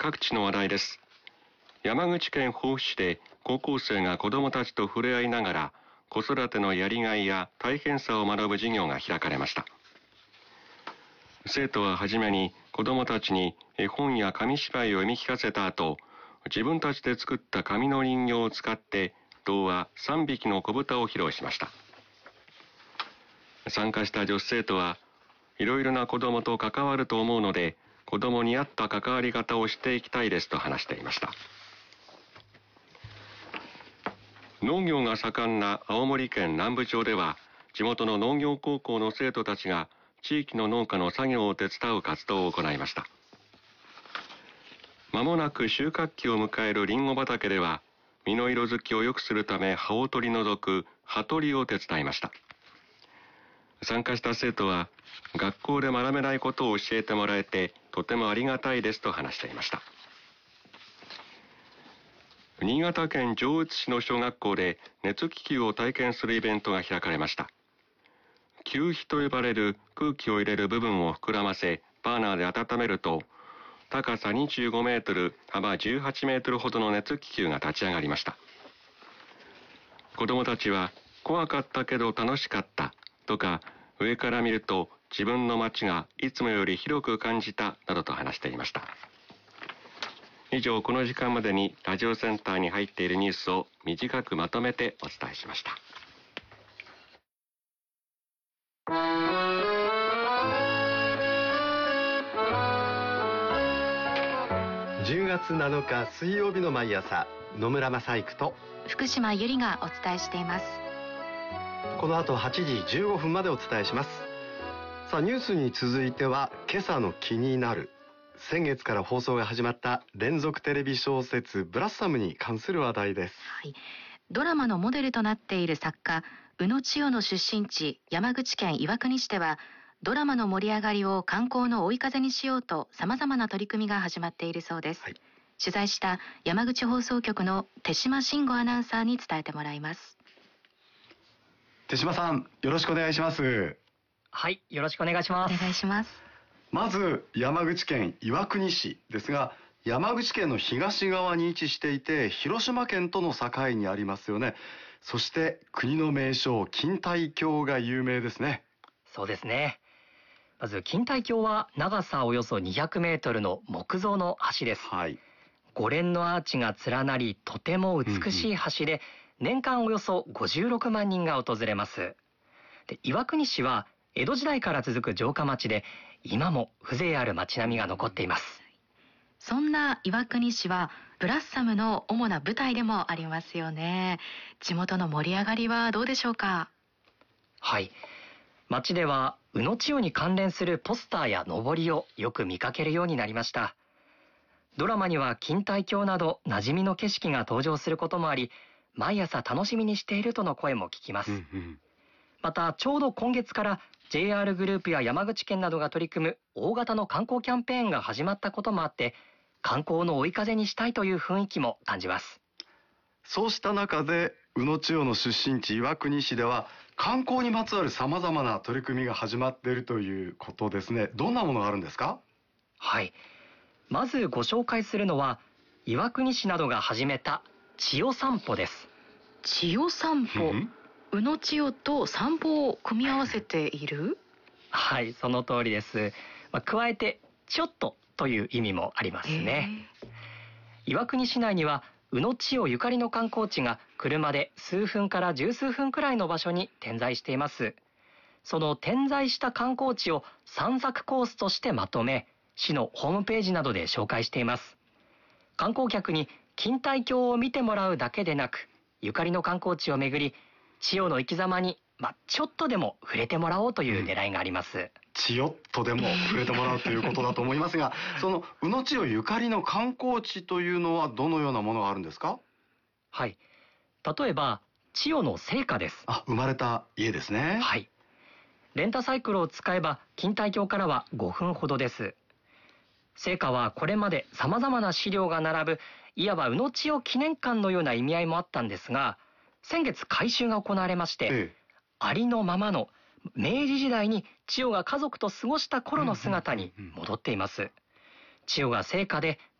各地の話題です。山口県防府市で高校生が子どもたちと触れ合いながら子育てのやりがいや大変さを学ぶ授業が開かれました。生徒ははじめに子どもたちに絵本や紙芝居を読み聞かせた後、自分たちで作った紙の人形を使って童話3匹の子豚を披露しました。参加した女子生徒はいろいろな子どもと関わると思うので、子どもに合った関わり方をしていきたいですと話していました。農業が盛んな青森県南部町では、地元の農業高校の生徒たちが地域の農家の作業を手伝う活動を行いました。まもなく収穫期を迎えるリンゴ畑では、実の色づきを良くするため葉を取り除く葉取りを手伝いました。参加した生徒は、学校で学べないことを教えてもらえてとてもありがたいですと話していました。新潟県上越市の小学校で熱気球を体験するイベントが開かれました。球皮と呼ばれる空気を入れる部分を膨らませバーナーで温めると、高さ25メートル、幅18メートルほどの熱気球が立ち上がりました。子どもたちは怖かったけど楽しかったとか、上から見ると自分の街がいつもより広く感じたなどと話していました。以上、この時間までにラジオセンターに入っているニュースを短くまとめてお伝えしました。 10月7日水曜日の毎朝、野村正育と福島由里がお伝えしています。 この後8時15分までお伝えします。さあ、ニュースに続いては今朝の気になる、先月から放送が始まった連続テレビ小説ブラッサムに関する話題です。 はい、ドラマのモデルとなっている作家宇野千代の出身地山口県岩国市では、ドラマの盛り上がりを観光の追い風にしようと様々な取り組みが始まっているそうです。はい、取材した山口放送局の手島慎吾アナウンサーに伝えてもらいます。 手島さん、よろしくお願いします。 はい、よろしくお願いします。 お願いします。 まず山口県岩国市ですが、山口県の東側に位置していて広島県との境にありますよね。そして国の名勝錦帯橋が有名ですね。 そうですね。まず錦帯橋は長さおよそ200メートルの木造の橋です。 はい、 5連のアーチが連なりとても美しい橋で、年間およそ56万人が訪れます。で、岩国市は江戸時代から続く城下町で、今も風情ある街並みが残っています。 そんな岩国市はブラッサムの主な舞台でもありますよね。地元の盛り上がりはどうでしょうか？ はい、町では宇野千代に関連するポスターやのりをよく見かけるようになりました。ドラマには錦帯橋など馴染みの景色が登場することもあり、毎朝楽しみにしているとの声も聞きます。また、ちょうど今月から JR グループや山口県などが取り組む大型の観光キャンペーンが始まったこともあって、観光の追い風にしたいという雰囲気も感じます。 そうした中で宇野千代の出身地岩国市では観光にまつわるさまざまな取り組みが始まっているということですね。どんなものがあるんですか？ はい、まずご紹介するのは岩国市などが始めた千代散歩です。 千代散歩、宇野千代と散歩を組み合わせている？ はい、その通りです。加えてちょっとという意味もありますね。岩国市内には宇野千代ゆかりの観光地が車で数分から十数分くらいの場所に点在しています。その点在した観光地を散策コースとしてまとめ、市のホームページなどで紹介しています。観光客に錦帯橋を見てもらうだけでなく、ゆかりの観光地を巡り、千代の生き様にちょっとでも触れてもらおうという狙いがあります。 ちよっとでも触れてもらうということだと思いますが、その宇野千代ゆかりの観光地というのはどのようなものがあるんですか？ はい、例えば千代の生家です。 生まれた家ですね。 はい、レンタサイクルを使えば錦帯橋からは5分ほどです。生家はこれまで様々な資料が並ぶ、いわば宇野千代記念館のような意味合いもあったんですが、先月改修が行われまして、ありのままの明治時代に千代が家族と過ごした頃の姿に戻っています。千代が生家で